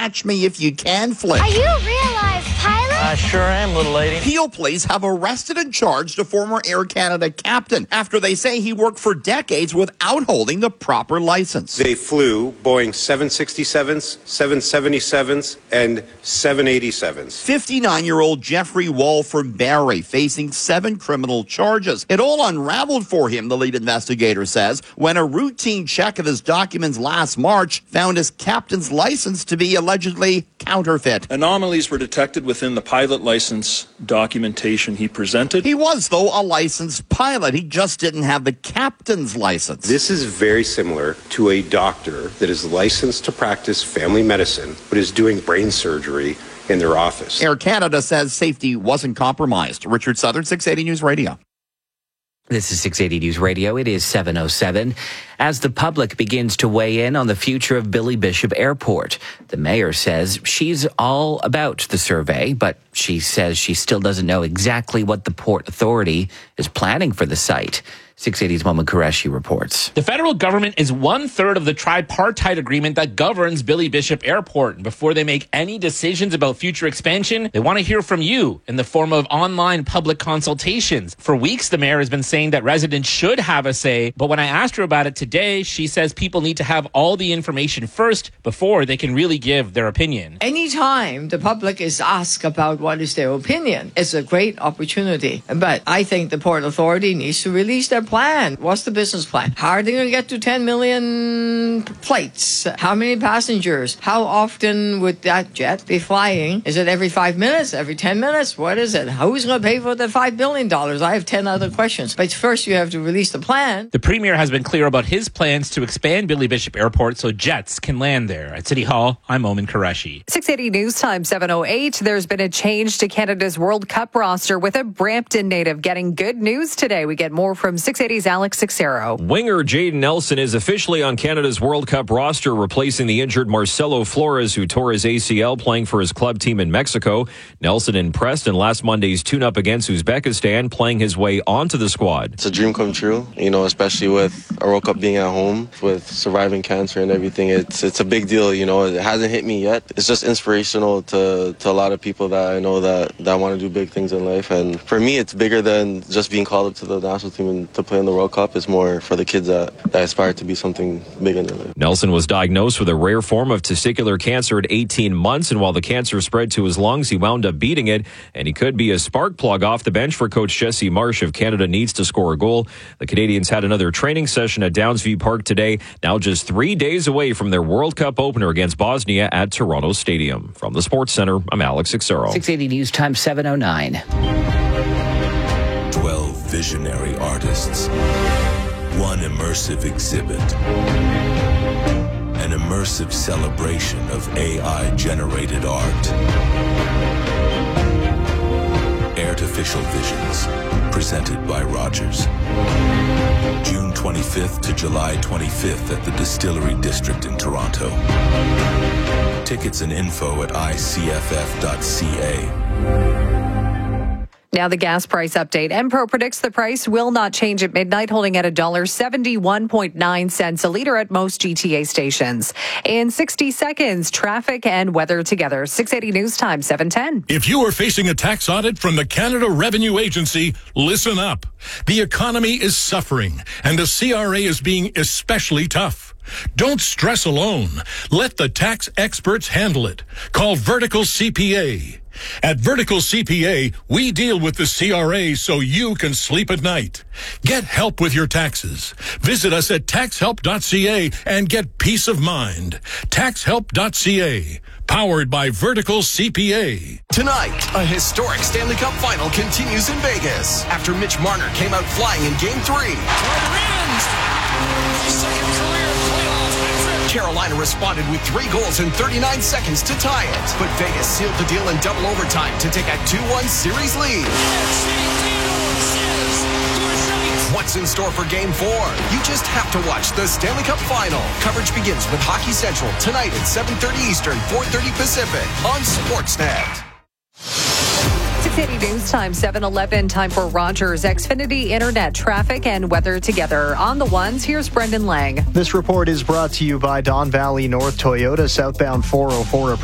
catch me if you can flick. Are you a real-life pilot? I sure am, little lady. Peel Police have arrested and charged a former Air Canada captain after they say he worked for decades without holding the proper license. They flew Boeing 767s, 777s, and 787s. 59-year-old Jeffrey Wall from Barrie facing 7 criminal charges. It all unraveled for him, the lead investigator says, when a routine check of his documents last March found his captain's license to be allegedly counterfeit. Anomalies were detected within the pilot license documentation he presented. He was, though, a licensed pilot. He just didn't have the captain's license. This is very similar to a doctor that is licensed to practice family medicine but is doing brain surgery in their office. Air Canada says safety wasn't compromised. Richard Southern, 680 News Radio. This is 680 News Radio. It is 7:07. As the public begins to weigh in on the future of Billy Bishop Airport, the mayor says she's all about the survey, but she says she still doesn't know exactly what the Port Authority is planning for the site. 680's Momin Qureshi reports. The federal government is 1/3 of the tripartite agreement that governs Billy Bishop Airport. And before they make any decisions about future expansion, they want to hear from you in the form of online public consultations. For weeks, the mayor has been saying that residents should have a say. But when I asked her about it today, she says people need to have all the information first before they can really give their opinion. Anytime the public is asked about what is their opinion, it's a great opportunity. But I think the Port Authority needs to release their plan. What's the business plan? How are they going to get to 10 million flights? How many passengers? How often would that jet be flying? Is it every 5 minutes? Every 10 minutes? What is it? Who's going to pay for the $5 billion? I have 10 other questions. But first you have to release the plan. The premier has been clear about his plans to expand Billy Bishop Airport so jets can land there. At City Hall, I'm Momin Qureshi. 680 News Time, 7:08. There's been a change to Canada's World Cup roster with a Brampton native getting good news today. We get more from 680's Alex Sixero. Winger Jayden Nelson is officially on Canada's World Cup roster, replacing the injured Marcelo Flores, who tore his ACL playing for his club team in Mexico. Nelson impressed in last Monday's tune-up against Uzbekistan, playing his way onto the squad. It's a dream come true, especially with a World Cup being at home, with surviving cancer and everything. It's a big deal, It hasn't hit me yet. It's just inspirational to a lot of people that I know that want to do big things in life. And for me, it's bigger than just being called up to the national team and to play in the World Cup. Is more for the kids that aspire to be something big in their life. Nelson was diagnosed with a rare form of testicular cancer at 18 months, and while the cancer spread to his lungs, he wound up beating it, and he could be a spark plug off the bench for Coach Jesse Marsh if Canada needs to score a goal. The Canadians had another training session at Downsview Park today, now just 3 days away from their World Cup opener against Bosnia at Toronto Stadium. From the Sports Center, I'm Alex Sixero. 680 News Time, 7:09. 12 visionary artists. One immersive exhibit. An immersive celebration of AI-generated art. Artificial Visions, presented by Rogers. June 25th to July 25th at the Distillery District in Toronto. Tickets and info at icff.ca. Now the gas price update. Enpro predicts the price will not change at midnight, holding at $1.71.9 a litre at most GTA stations. In 60 seconds, traffic and weather together. 680 News Time, 7:10. If you are facing a tax audit from the Canada Revenue Agency, listen up. The economy is suffering, and the CRA is being especially tough. Don't stress alone. Let the tax experts handle it. Call Vertical CPA. At Vertical CPA, we deal with the CRA so you can sleep at night. Get help with your taxes. Visit us at taxhelp.ca and get peace of mind. Taxhelp.ca, powered by Vertical CPA. Tonight, a historic Stanley Cup final continues in Vegas after Mitch Marner came out flying in Game 3. Carolina responded with 3 goals in 39 seconds to tie it, but Vegas sealed the deal in double overtime to take a 2-1 series lead. What's in store for Game 4? You just have to watch the Stanley Cup Final. Coverage begins with Hockey Central tonight at 7:30 Eastern, 4:30 Pacific on Sportsnet. 680 News Time, 7:11. Time for Rogers Xfinity Internet traffic and weather together. On the ones, here's Brendan Lang. This report is brought to you by Don Valley North Toyota, southbound 404.